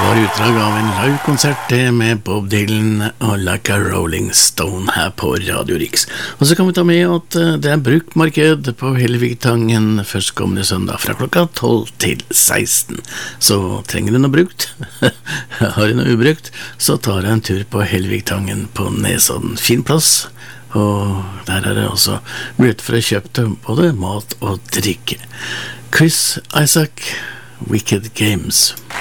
var utdrag av en livekonsert med Bob Dylan og Like a Rolling Stone her på Radio Riks. Og så kan vi ta med at det brukt marked på Helligviktangen førstkommende søndag fra klokka 12 til 16. Så trenger du noe brukt, har du noe ubrukt, så tar jeg en tur på Helligviktangen på Nesodden. Fin plass, og der det også mulighet for å kjøpe både mat og drikke. Chris Isaak, Wicked Games.